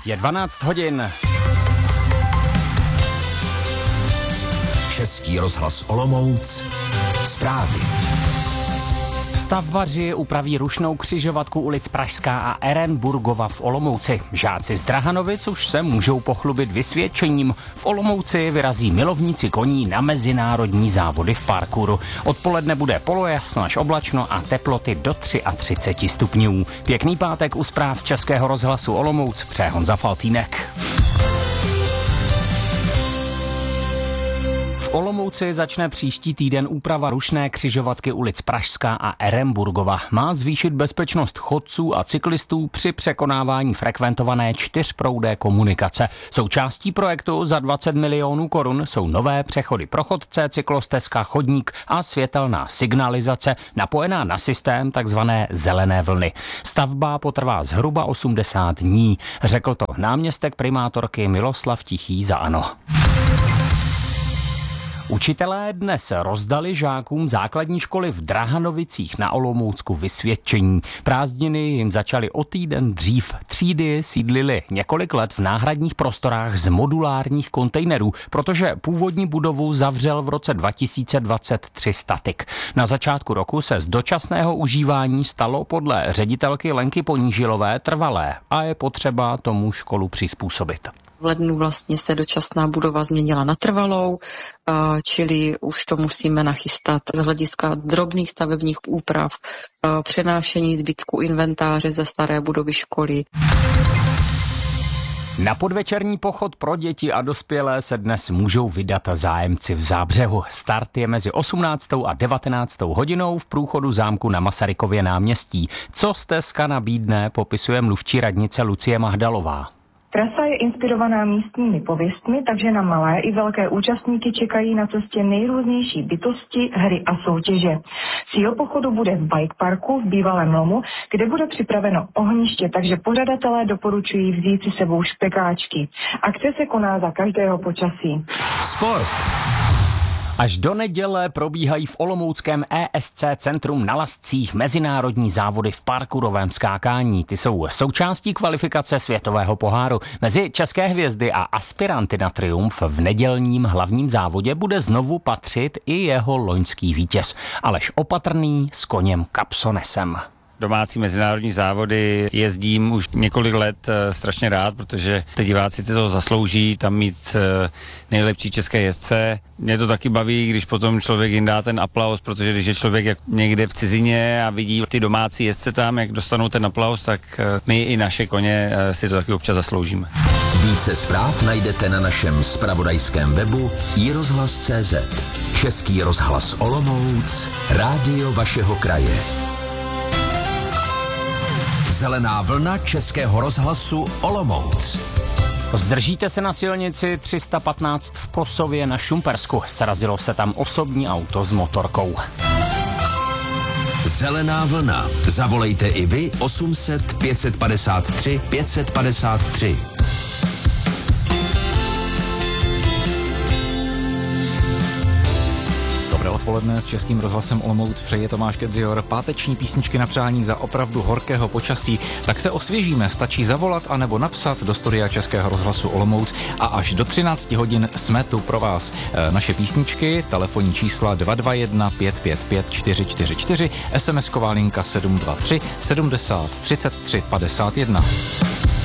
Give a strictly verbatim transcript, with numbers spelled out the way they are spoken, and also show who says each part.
Speaker 1: Je dvanáct hodin.
Speaker 2: Český rozhlas Olomouc. Zprávy.
Speaker 1: Stavbaři upraví rušnou křižovatku ulic Pražská a Ehrenburgova v Olomouci. Žáci z Drahanovic už se můžou pochlubit vysvědčením. V Olomouci vyrazí milovníci koní na mezinárodní závody v parkouru. Odpoledne bude polojasno až oblačno a teploty do třicet tři stupňů. Pěkný pátek u zpráv Českého rozhlasu Olomouc přeje Honza Faltýnek. V Olomouci začne příští týden úprava rušné křižovatky ulic Pražská a Ehrenburgova. Má zvýšit bezpečnost chodců a cyklistů při překonávání frekventované čtyřproudé komunikace. Součástí projektu za dvacet milionů korun jsou nové přechody pro chodce, cyklostezka, chodník a světelná signalizace napojená na systém takzvané zelené vlny. Stavba potrvá zhruba osmdesát dní, řekl to náměstek primátorky Miloslav Tichý za ANO. Učitelé dnes rozdali žákům základní školy v Drahanovicích na Olomoucku vysvědčení. Prázdniny jim začaly o týden dřív. Třídy sídlily několik let v náhradních prostorách z modulárních kontejnerů, protože původní budovu zavřel v roce dva tisíce dvacet tři statik. Na začátku roku se z dočasného užívání stalo podle ředitelky Lenky Ponížilové trvalé a je potřeba tomu školu přizpůsobit.
Speaker 3: V lednu vlastně se dočasná budova změnila na trvalou, čili už to musíme nachystat z hlediska drobných stavebních úprav, přenášení zbytku inventáře ze staré budovy školy.
Speaker 1: Na podvečerní pochod pro děti a dospělé se dnes můžou vydat zájemci v Zábřehu. Start je mezi osmnáctou a devatenáctou hodinou v průchodu zámku na Masarykově náměstí. Co stezka nabídne, popisuje mluvčí radnice Lucie Mahdalová.
Speaker 4: Trasa je inspirovaná místními pověstmi, takže na malé i velké účastníky čekají na cestě nejrůznější bytosti, hry a soutěže. Cíl pochodu bude v bike parku v bývalém lomu, kde bude připraveno ohniště, takže pořadatelé doporučují vzít si sebou špekáčky. Akce se koná za každého počasí.
Speaker 2: Sport.
Speaker 1: Až do neděle probíhají v olomouckém E S C Centrum na Lascích mezinárodní závody v parkourovém skákání. Ty jsou součástí kvalifikace světového poháru. Mezi české hvězdy a aspiranty na triumf v nedělním hlavním závodě bude znovu patřit i jeho loňský vítěz Aleš Opatrný s koněm Capsonesem.
Speaker 5: Domácí mezinárodní závody jezdím už několik let e, strašně rád, protože ty diváci si to zaslouží, tam mít e, nejlepší české jezdce. Mě to taky baví, když potom člověk jim dá ten aplaus, protože když je člověk jak někde v cizině a vidí ty domácí jezdce tam, jak dostanou ten aplaus, tak e, my i naše koně e, si to taky občas zasloužíme.
Speaker 2: Více zpráv najdete na našem zpravodajském webu i rozhlas tečka cé zet. Český rozhlas Olomouc, rádio vašeho kraje. Zelená vlna Českého rozhlasu Olomouc.
Speaker 1: Zdržíte se na silnici tři sta patnáct v Kosově na Šumpersku. Srazilo se tam osobní auto s motorkou.
Speaker 2: Zelená vlna. Zavolejte i vy osm set pět set padesát tři pět set padesát tři.
Speaker 6: Dobré odpoledne, s Českým rozhlasem Olomouc přeje Tomáš Kedzior. Páteční písničky na přání za opravdu horkého počasí. Tak se osvěžíme, stačí zavolat anebo napsat do studia Českého rozhlasu Olomouc a až do třinácti hodin jsme tu pro vás. E, naše písničky, telefonní čísla dva dva jedna pět pět pět čtyři čtyři čtyři, es em esková linka sedm dva tři sedmdesát třicet tři padesát jedna.